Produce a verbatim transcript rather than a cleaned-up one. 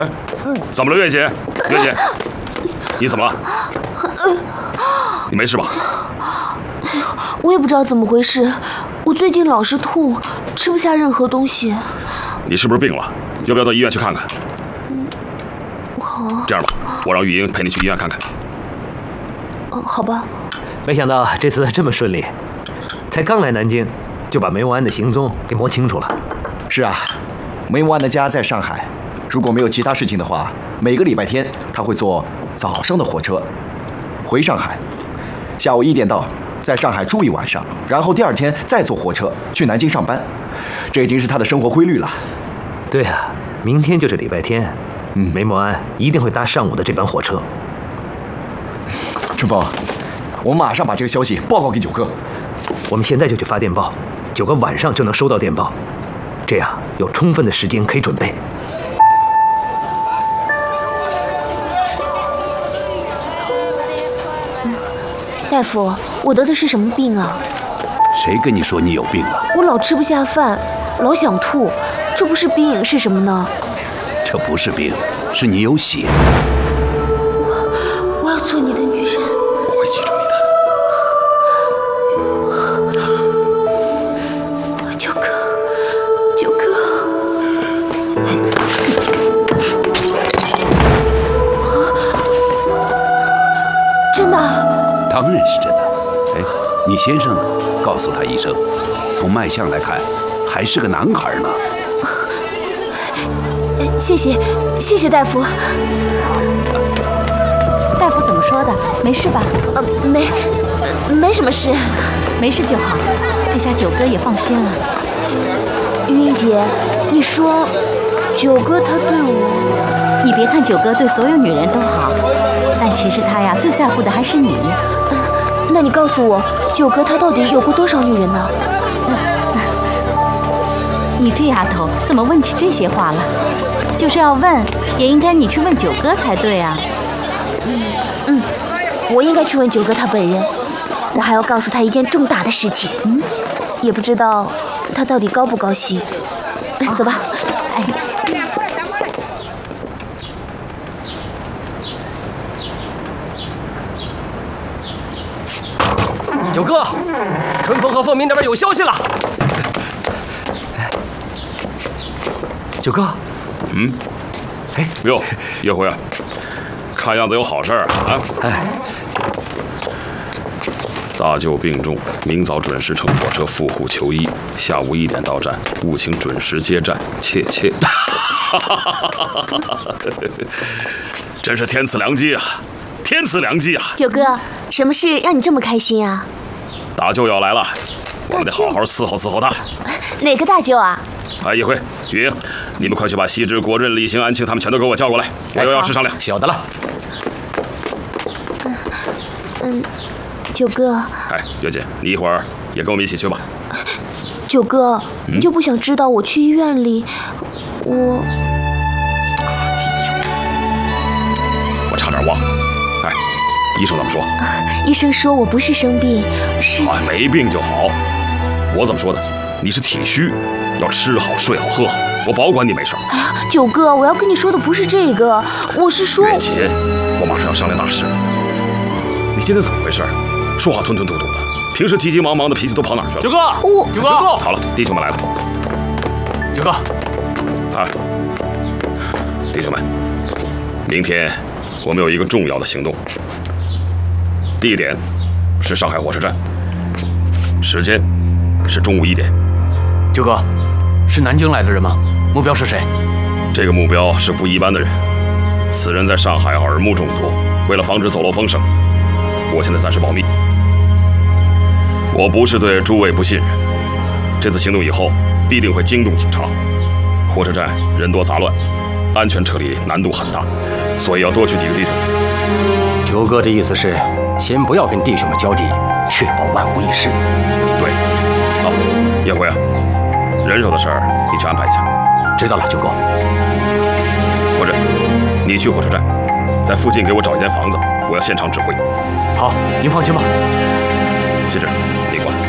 哎，怎么了，月姐？月姐，你怎么了？你没事吧？ 我也不知道怎么回事，我最近老是吐，吃不下任何东西。 你是不是病了？要不要到医院去看看？ 嗯，好。 这样吧，我让玉英陪你去医院看看。 哦，好吧。 没想到这次这么顺利，才刚来南京，就把梅无安的行踪给摸清楚了。 是啊，梅无安的家在上海，如果没有其他事情的话，每个礼拜天他会坐早上的火车回上海，下午一点到，在上海住一晚上，然后第二天再坐火车去南京上班。这已经是他的生活规律了。 对啊，明天就是礼拜天，嗯，梅无安一定会搭上午的这班火车。 春风，我马上把这个消息报告给九哥。 我们现在就去发电报，九哥晚上就能收到电报，这样有充分的时间可以准备。 嗯，大夫，我得的是什么病啊？ 谁跟你说你有病了？ 我老吃不下饭，老想吐，这不是病是什么呢？ 这不是病，是你有血。 我我要做你的女人。 我会记住你的。九哥，九哥。真的？ 当然是真的。哎，你先生呢？告诉他一声，从脉象来看，还是个男孩呢。 谢谢，谢谢大夫。 大夫怎么说的？没事吧？ 呃，没，没什么事， 没事就好。这下九哥也放心了。 玉英姐，你说，九哥他对我…… 你别看九哥对所有女人都好，但其实他呀最在乎的还是你。 呃、那你告诉我，九哥他到底有过多少女人呢？ 嗯、你这丫头怎么问起这些话了？就是要问，也应该你去问九哥才对啊。 嗯嗯，我应该去问九哥他本人，我还要告诉他一件重大的事情。嗯，也不知道他到底高不高兴。哦、走吧。哎。 九哥，春风和凤鸣那边有消息了。九哥。 嗯， 哎哟，岳辉啊，看样子有好事儿啊！哎，大舅病重，明早准时乘火车赴沪求医，下午一点到站，务请准时接站，切切。真是天赐良机啊！天赐良机啊！ 九哥，什么事让你这么开心啊？ 大舅要来了，我们得好好伺候伺候他。 哪个大舅啊？ 哎，一辉、玉英，你们快去把西之、国任、李行、安庆他们全都给我叫过来，我有要事商量。 晓得了。 嗯嗯，九哥。 哎，月姐，你一会儿也跟我们一起去吧。 九哥，你就不想知道我去医院里，我…… 我差点忘了。哎，医生怎么说？ 啊、医生说我不是生病，是…… 啊，没病就好。我怎么说的？你是体虚，要吃好、睡好、喝好，我保管你没事。 哎呀，九哥，我要跟你说的不是这个，我是说…… 月姐，我马上要商量大事了。你现在怎么回事？说话吞吞吐吐的，平时急急忙忙的脾气都跑哪儿去了？ 九哥， 我九哥， 好了，弟兄们来了。 九哥， 啊，弟兄们，明天我们有一个重要的行动，地点是上海火车站，时间是中午一点。 九哥，是南京来的人吗？目标是谁？ 这个目标是不一般的人，此人在上海耳目众多，为了防止走漏风声，我现在暂时保密。我不是对诸位不信任，这次行动以后必定会惊动警察。火车站人多杂乱，安全撤离难度很大，所以要多去几个地方。 九哥的意思是，先不要跟弟兄们交地，确保万无一失。 对，好，叶辉啊，人手的事儿你去安排一下。 知道了，九哥。 或者你去火车站，在附近给我找一间房子，我要现场指挥。 好，您放心吧。 细致，